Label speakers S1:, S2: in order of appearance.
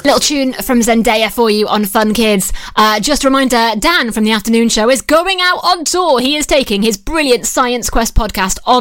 S1: Little tune from Zendaya for you on Fun Kids. Just a reminder, Dan from the afternoon show is going out on tour. He is taking his brilliant Science Quest podcast on